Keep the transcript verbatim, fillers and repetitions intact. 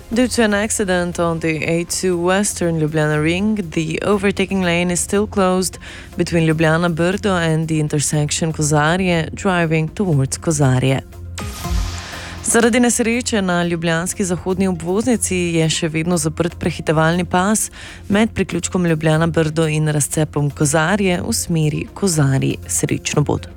Due to an accident on the A two Western Ljubljana Ring, the overtaking lane is still closed between Ljubljana Brdo and the intersection Kozarje, driving towards Kozarje. Zaradi nesreče na ljubljanski zahodni obvoznici je še vedno zaprt prehitevalni pas med priključkom Ljubljana Brdo in razcepom Kozarje v smeri Kozarji. Srečno pot.